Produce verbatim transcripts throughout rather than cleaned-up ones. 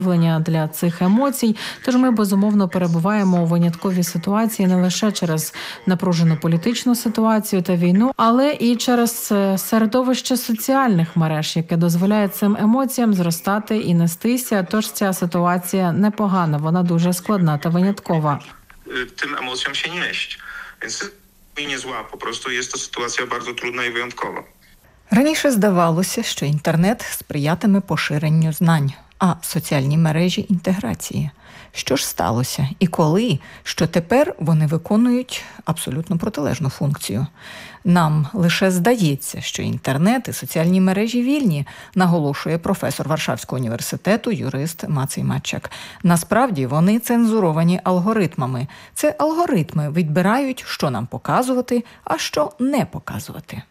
для цих емоцій, тож ми, безумовно, перебуваємо у винятковій ситуації не лише через напружену політичну ситуацію та війну, але і через середовище соціальних мереж, яке дозволяє цим емоціям зростати і нестися, тож ця ситуація непогана, вона дуже складна та виняткова. Тим емоціям się nieść. Więc nie zła, po prostu jest to sytuacja bardzo trudna i wyjątkowa. Раніше здавалося, що інтернет сприятиме поширенню знань, а соціальні мережі – інтеграції. Що ж сталося? І коли? Що тепер вони виконують абсолютно протилежну функцію. Нам лише здається, що інтернет і соціальні мережі вільні, наголошує професор Варшавського університету, юрист Мацей Матчак. Насправді вони цензуровані алгоритмами. Це алгоритми відбирають, що нам показувати, а що не показувати.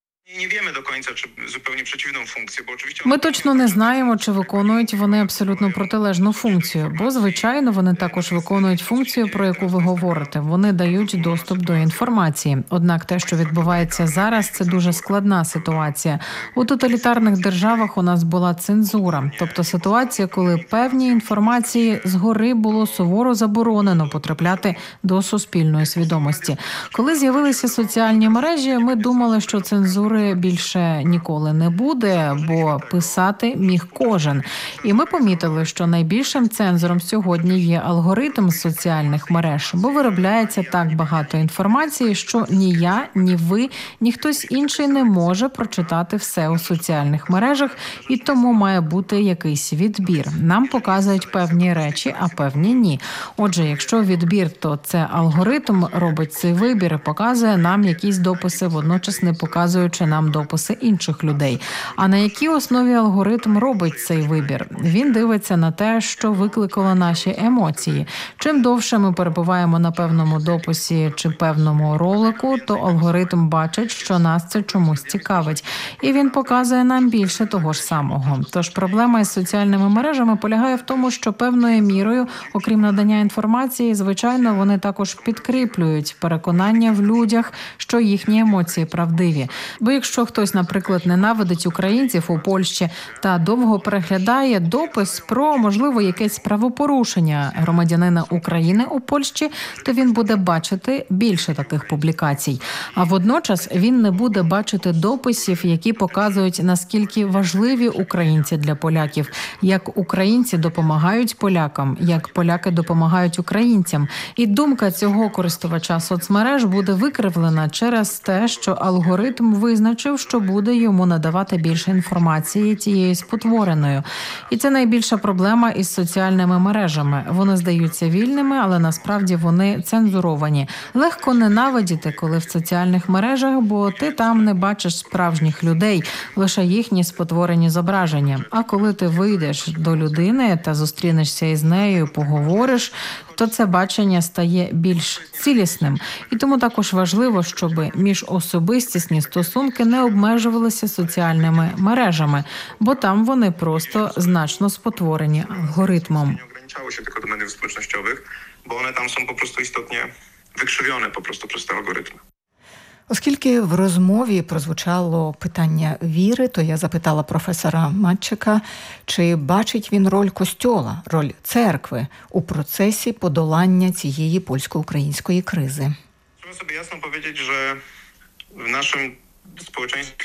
Ми точно не знаємо, чи виконують вони абсолютно протилежну функцію, бо, звичайно, вони також виконують функцію, про яку ви говорите. Вони дають доступ до інформації. Однак те, що відбувається зараз, це дуже складна ситуація. У тоталітарних державах у нас була цензура, тобто ситуація, коли певні інформації згори було суворо заборонено потрапляти до суспільної свідомості. Коли з'явилися соціальні мережі, ми думали, що цензури більше ніколи не буде, бо писати міг кожен. І ми помітили, що найбільшим цензором сьогодні є алгоритм соціальних мереж, бо виробляється так багато інформації, що ні я, ні ви, ні хтось інший не може прочитати все у соціальних мережах, і тому має бути якийсь відбір. Нам показують певні речі, а певні ні. Отже, якщо відбір, то це алгоритм робить цей вибір і показує нам якісь дописи, водночас не показуючи нам дописи інших людей. А на якій основі алгоритм робить цей вибір? Він дивиться на те, що викликало наші емоції. Чим довше ми перебуваємо на певному дописі чи певному ролику, то алгоритм бачить, що нас це чомусь цікавить. І він показує нам більше того ж самого. Тож проблема із соціальними мережами полягає в тому, що певною мірою, окрім надання інформації, звичайно, вони також підкріплюють переконання в людях, що їхні емоції правдиві. Бо якщо хтось, наприклад, ненавидить українців у Польщі та довго переглядає допис про, можливо, якесь правопорушення громадянина України у Польщі, то він буде бачити більше таких публікацій. А водночас він не буде бачити дописів, які показують, наскільки важливі українці для поляків, як українці допомагають полякам, як поляки допомагають українцям. І думка цього користувача соцмереж буде викривлена через те, що алгоритм визначив, що буде йому надавати більше інформації тією спотвореною. І це найбільша проблема із соціальними мережами. Вони здаються вільними, але насправді вони цензуровані. Легко ненавидіти, коли в соціальних мережах, бо ти там не бачиш справжніх людей, лише їхні спотворені зображення. А коли ти вийдеш до людини та зустрінешся із нею, поговориш, то це бачення стає більш цілісним. І тому також важливо, щоб міжособистісні стосунки не обмежувалися соціальними мережами, бо там вони просто значно спотворені алгоритмом. Не ograniczało się tylko do mediów społecznościowych, bo one tam są po prostu istotnie wykrzywione po prostu przez te algorytmy. Оскільки в розмові прозвучало питання віри, то я запитала професора Матчака, чи бачить він роль Костьола, роль церкви у процесі подолання цієї польсько-української кризи. Trzeba sobie jasno powiedzieć, że w naszym społeczeństwie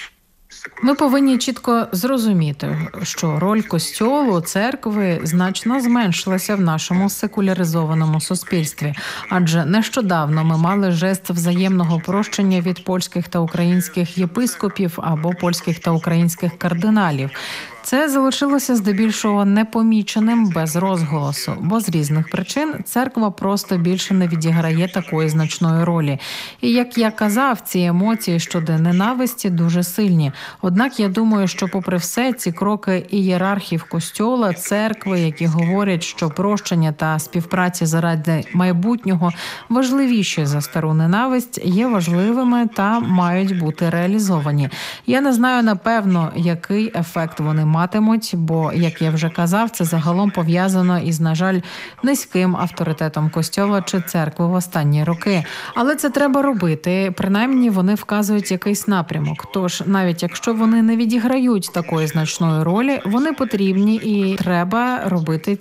Ми повинні чітко зрозуміти, що роль Костьолу, церкви значно зменшилася в нашому секуляризованому суспільстві. Адже нещодавно ми мали жест взаємного прощення від польських та українських єпископів або польських та українських кардиналів. Це залишилося здебільшого непоміченим без розголосу, бо з різних причин церква просто більше не відіграє такої значної ролі. І, як я казав, ці емоції щодо ненависті дуже сильні. Однак я думаю, що попри все, ці кроки ієрархів Костьола, церкви, які говорять, що прощення та співпраця заради майбутнього важливіші за стару ненависть, є важливими та мають бути реалізовані. Я не знаю, напевно, який ефект вони матимуть, бо, як я вже казав, це загалом пов'язано із, на жаль, низьким авторитетом Костьола чи церкви в останні роки. Але це треба робити, принаймні вони вказують якийсь напрямок. Тож, навіть якщо вони не відіграють такої значної ролі, вони потрібні і треба робити